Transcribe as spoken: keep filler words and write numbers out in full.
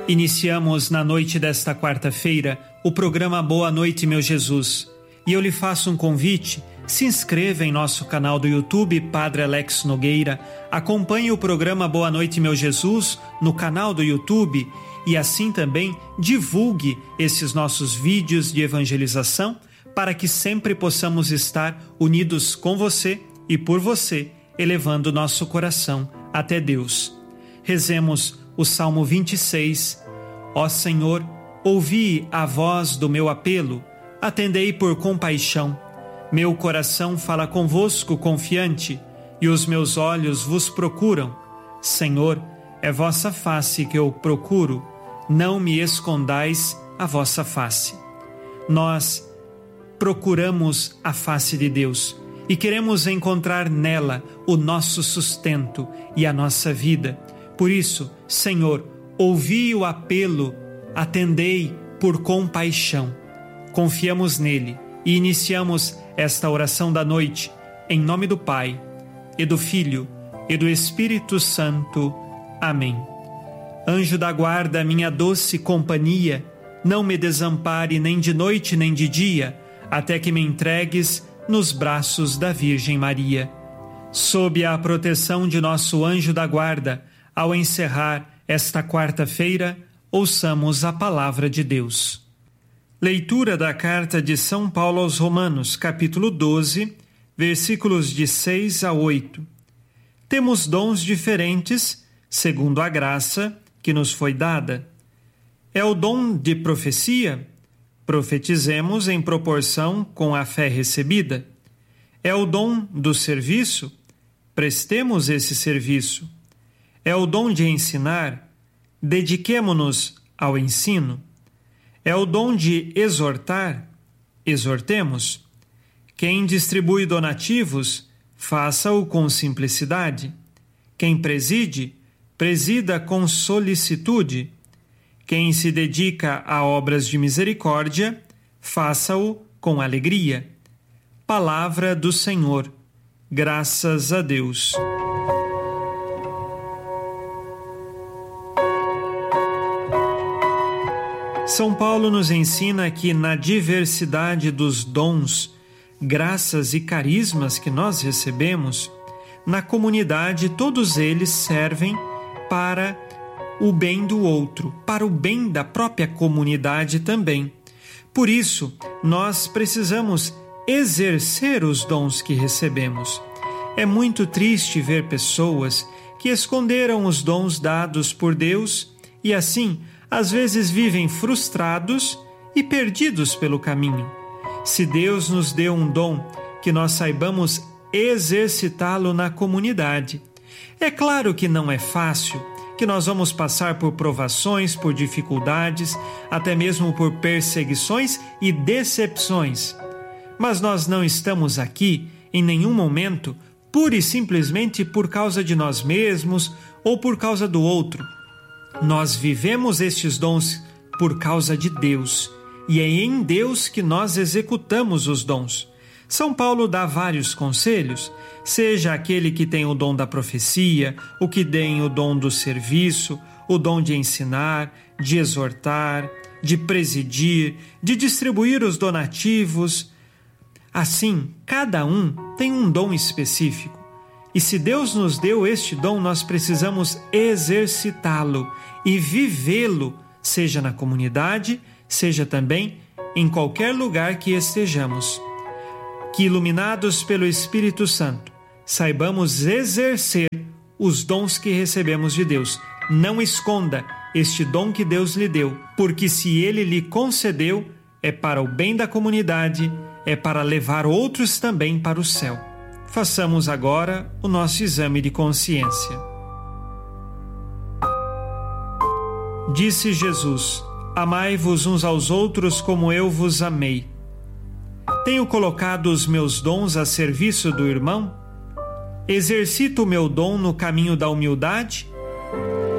Iniciamos na noite desta quarta-feira o programa Boa Noite, meu Jesus. E eu lhe faço um convite, se inscreva em nosso canal do YouTube Padre Alex Nogueira, acompanhe o programa Boa Noite, meu Jesus no canal do YouTube e assim também divulgue esses nossos vídeos de evangelização para que sempre possamos estar unidos com você e por você, elevando nosso coração até Deus. Rezemos o Salmo vinte e seis. Ó Senhor, ouvi a voz do meu apelo, atendei por compaixão. Meu coração fala convosco confiante, e os meus olhos vos procuram. Senhor, é vossa face que eu procuro, não me escondais a vossa face. Nós procuramos a face de Deus e queremos encontrar nela o nosso sustento e a nossa vida. Por isso, Senhor, ouvi o apelo, atendei por compaixão. Confiamos nele e iniciamos esta oração da noite, em nome do Pai, e do Filho, e do Espírito Santo. Amém. Anjo da guarda, minha doce companhia, não me desampare nem de noite nem de dia, até que me entregues nos braços da Virgem Maria. Sob a proteção de nosso anjo da guarda, ao encerrar esta quarta-feira, ouçamos a palavra de Deus. Leitura da carta de São Paulo aos Romanos, capítulo doze, versículos de seis a oito. Temos dons diferentes, segundo a graça que nos foi dada. É o dom de profecia? Profetizemos em proporção com a fé recebida. É o dom do serviço? Prestemos esse serviço. É o dom de ensinar? Dediquemo-nos ao ensino. É o dom de exortar? Exortemos. Quem distribui donativos, faça-o com simplicidade. Quem preside, presida com solicitude. Quem se dedica a obras de misericórdia, faça-o com alegria. Palavra do Senhor. Graças a Deus. São Paulo nos ensina que na diversidade dos dons, graças e carismas que nós recebemos, na comunidade todos eles servem para o bem do outro, para o bem da própria comunidade também. Por isso, nós precisamos exercer os dons que recebemos. É muito triste ver pessoas que esconderam os dons dados por Deus e assim às vezes vivem frustrados e perdidos pelo caminho. Se Deus nos deu um dom, que nós saibamos exercitá-lo na comunidade. É claro que não é fácil, que nós vamos passar por provações, por dificuldades, até mesmo por perseguições e decepções. Mas nós não estamos aqui, em nenhum momento, pura e simplesmente por causa de nós mesmos ou por causa do outro. Nós vivemos estes dons por causa de Deus, e é em Deus que nós executamos os dons. São Paulo dá vários conselhos, seja aquele que tem o dom da profecia, o que tem o dom do serviço, o dom de ensinar, de exortar, de presidir, de distribuir os donativos. Assim, cada um tem um dom específico. E se Deus nos deu este dom, nós precisamos exercitá-lo e vivê-lo, seja na comunidade, seja também em qualquer lugar que estejamos. Que, iluminados pelo Espírito Santo, saibamos exercer os dons que recebemos de Deus. Não esconda este dom que Deus lhe deu, porque se Ele lhe concedeu, é para o bem da comunidade, é para levar outros também para o céu. Façamos agora o nosso exame de consciência. Disse Jesus: amai-vos uns aos outros como eu vos amei. Tenho colocado os meus dons a serviço do irmão? Exercito o meu dom no caminho da humildade